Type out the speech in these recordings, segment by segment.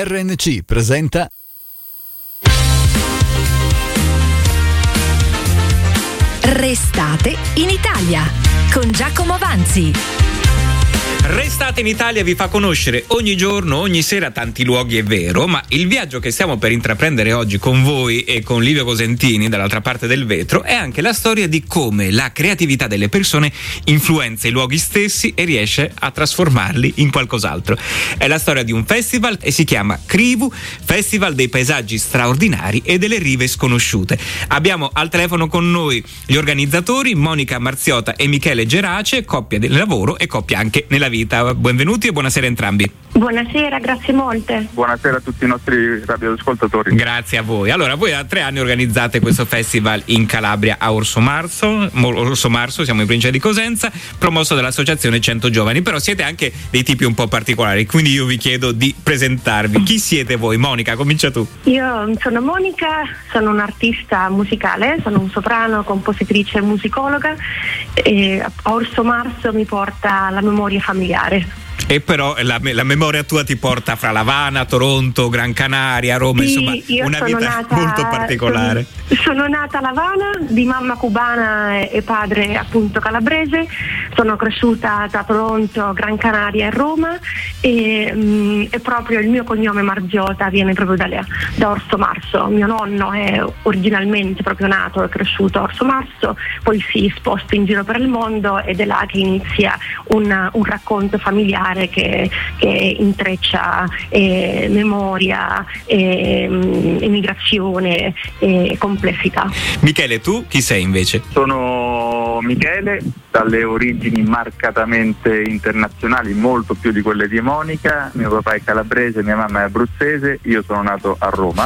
RNC presenta Restate in Italia con Giacomo Vanzi. Restate in Italia vi fa conoscere ogni giorno, ogni sera tanti luoghi, è vero, ma il viaggio che stiamo per intraprendere oggi con voi e con Livio Cosentini dall'altra parte del vetro è anche la storia di come la creatività delle persone influenza i luoghi stessi e riesce a trasformarli in qualcos'altro. È la storia di un festival e si chiama Crivu, Festival dei paesaggi straordinari e delle rive sconosciute. Abbiamo al telefono con noi gli organizzatori Monica Marziota e Michele Gerace, coppia del lavoro e coppia anche nella vita. Benvenuti e buonasera a entrambi. Buonasera, grazie molte. Buonasera a tutti i nostri radioascoltatori. Grazie a voi. Allora, voi da 3 anni organizzate questo festival in Calabria a Orso Marso, siamo in provincia di Cosenza, promosso dall'associazione 100 Giovani, però siete anche dei tipi un po' particolari, quindi io vi chiedo di presentarvi. Chi siete voi? Monica, comincia tu. Io sono Monica, sono un'artista musicale, sono un soprano, compositrice e musicologa e a Orso Marso mi porta la memoria familiare. E però la memoria tua ti porta fra L'Avana, Toronto, Gran Canaria, Roma, sì, insomma una vita molto particolare. Sono nata a L'Avana, di mamma cubana e padre appunto calabrese. Sono cresciuta tra Toronto, Gran Canaria e Roma e proprio il mio cognome Marziota viene proprio da Orso Marso. Mio nonno è originalmente proprio nato e cresciuto a Orso Marso, poi si sposta in giro per il mondo ed è là che inizia un racconto familiare che intreccia memoria, emigrazione e complessità. Michele, tu chi sei invece? Sono Michele, dalle origini marcatamente internazionali, molto più di quelle di Monica. Mio papà è calabrese, mia mamma è abruzzese, io sono nato a Roma.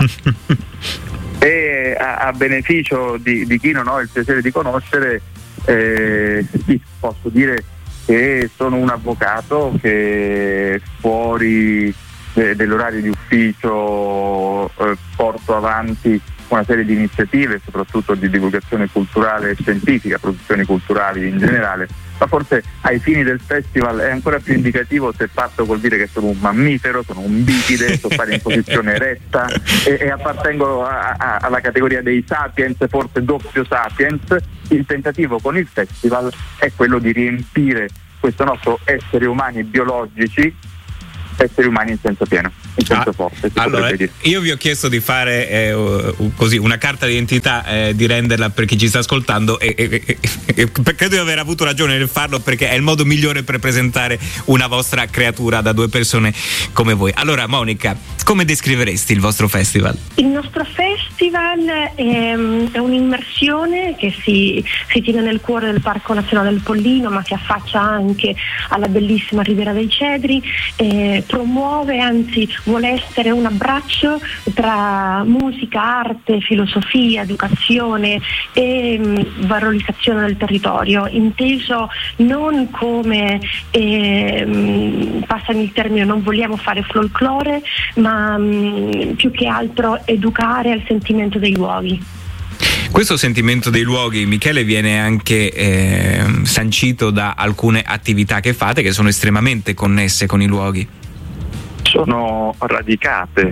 E a beneficio di chi non ho il piacere di conoscere, posso dire che sono un avvocato che fuori dell'orario di ufficio porto avanti una serie di iniziative, soprattutto di divulgazione culturale e scientifica, produzioni culturali in generale, ma forse ai fini del festival è ancora più indicativo se parto col dire che sono un mammifero, sono un bipede, so fare in posizione eretta e appartengo alla categoria dei sapiens, forse doppio sapiens. Il tentativo con il festival è quello di riempire questo nostro essere umani biologici, esseri umani in senso pieno, in senso forte. Allora, io vi ho chiesto di fare così una carta d'identità, di renderla per chi ci sta ascoltando e credo di aver avuto ragione nel farlo, perché è il modo migliore per presentare una vostra creatura da 2 persone come voi. Allora, Monica, come descriveresti il vostro festival? Il nostro festival è un'immersione che si tiene nel cuore del Parco Nazionale del Pollino, ma si affaccia anche alla bellissima Riviera dei Cedri. Promuove, anzi vuole essere un abbraccio tra musica, arte, filosofia, educazione e valorizzazione del territorio, inteso non come, passami il termine, non vogliamo fare folklore, ma più che altro educare al sentimento dei luoghi. Questo sentimento dei luoghi, Michele, viene anche sancito da alcune attività che fate, che sono estremamente connesse con i luoghi. Sono radicate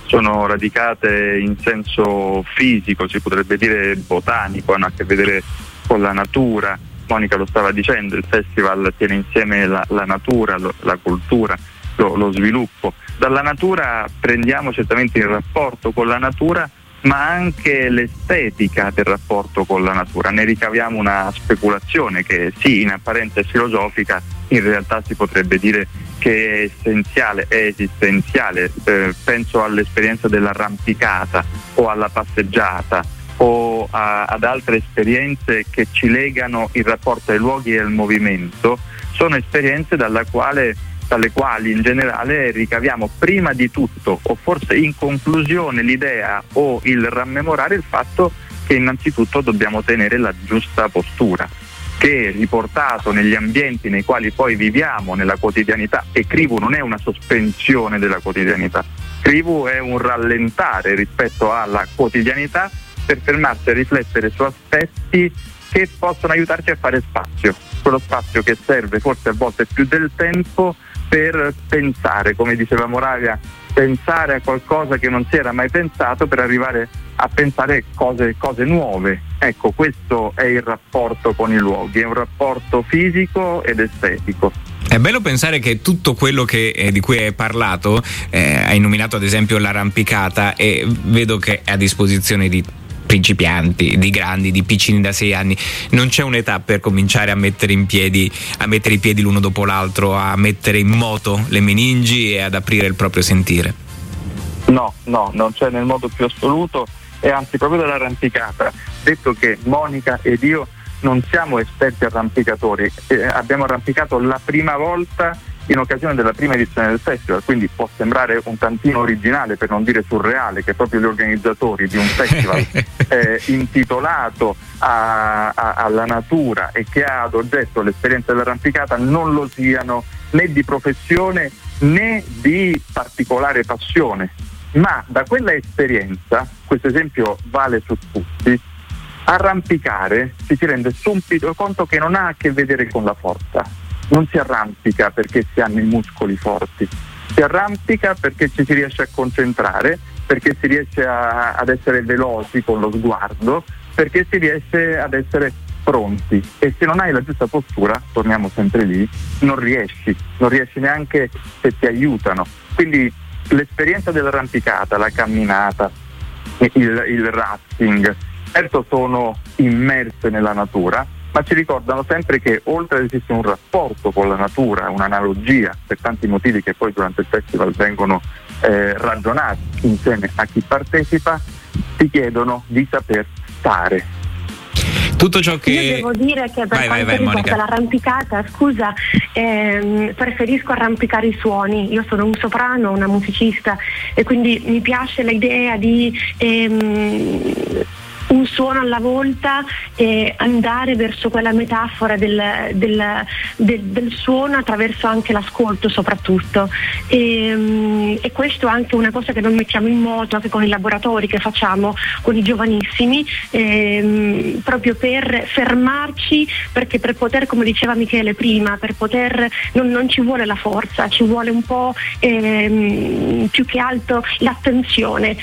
in senso fisico, si potrebbe dire botanico, hanno a che vedere con la natura. Monica lo stava dicendo, il festival tiene insieme la natura, la cultura, lo sviluppo. Dalla natura prendiamo certamente il rapporto con la natura, ma anche l'estetica del rapporto con la natura. Ne ricaviamo una speculazione che sì, in apparenza è filosofica, in realtà si potrebbe dire che è essenziale, è esistenziale. Penso all'esperienza dell'arrampicata o alla passeggiata o ad altre esperienze che ci legano il rapporto ai luoghi e al movimento. Sono esperienze dalle quali in generale ricaviamo prima di tutto, o forse in conclusione, l'idea o il rammemorare il fatto che innanzitutto dobbiamo tenere la giusta postura, che riportato negli ambienti nei quali poi viviamo, nella quotidianità, e Crivu non è una sospensione della quotidianità, Crivu è un rallentare rispetto alla quotidianità per fermarsi a riflettere su aspetti che possono aiutarci a fare spazio, quello spazio che serve forse a volte più del tempo per pensare, come diceva Moravia, pensare a qualcosa che non si era mai pensato per arrivare a pensare cose nuove. Ecco, questo è il rapporto con i luoghi, è un rapporto fisico ed estetico. È bello pensare che tutto quello di cui hai parlato, hai nominato ad esempio l'arrampicata, e vedo che è a disposizione di principianti, di grandi, di piccini da 6 anni. Non c'è un'età per cominciare a mettere i piedi l'uno dopo l'altro, a mettere in moto le meningi e ad aprire il proprio sentire. No, non c'è nel modo più assoluto, e anzi proprio dall'arrampicata, detto che Monica ed io non siamo esperti arrampicatori, abbiamo arrampicato la prima volta in occasione della prima edizione del festival, quindi può sembrare un tantino originale, per non dire surreale, che proprio gli organizzatori di un festival intitolato alla natura e che ha ad oggetto l'esperienza dell'arrampicata non lo siano né di professione né di particolare passione. Ma da quella esperienza, questo esempio vale su tutti, arrampicare ci si rende subito conto che non ha a che vedere con la forza. Non si arrampica perché si hanno i muscoli forti, si arrampica perché ci si riesce a concentrare, perché si riesce ad essere veloci con lo sguardo, perché si riesce ad essere pronti. E se non hai la giusta postura, torniamo sempre lì, non riesci neanche se ti aiutano. Quindi l'esperienza dell'arrampicata, la camminata, il rafting, certo sono immerse nella natura, ma ci ricordano sempre che oltre ad esistere un rapporto con la natura, un'analogia, per tanti motivi che poi durante il festival vengono ragionati insieme a chi partecipa, ti chiedono di saper stare. Tutto ciò che... Io devo dire che per quanto riguarda l'arrampicata, preferisco arrampicare i suoni. Io sono un soprano, una musicista, e quindi mi piace l'idea di un suono alla volta e andare verso quella metafora del suono attraverso anche l'ascolto soprattutto, e questo è anche una cosa che non mettiamo in moto anche con i laboratori che facciamo con i giovanissimi, proprio per fermarci, perché per poter, come diceva Michele prima, per poter non ci vuole la forza, ci vuole un po' più che altro l'attenzione.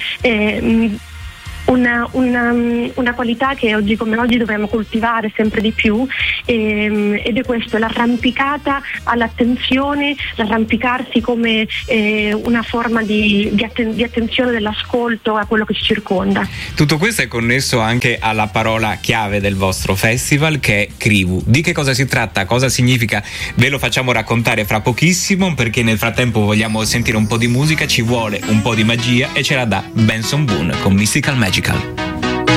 Una qualità che oggi come oggi dobbiamo coltivare sempre di più, ed è questo, l'arrampicata all'attenzione, l'arrampicarsi come una forma di attenzione dell'ascolto a quello che ci circonda. Tutto questo è connesso anche alla parola chiave del vostro festival, che è Krivu. Di che cosa si tratta, cosa significa? Ve lo facciamo raccontare fra pochissimo, perché nel frattempo vogliamo sentire un po' di musica, ci vuole un po' di magia e ce la dà Benson Boone con Mystical Magical.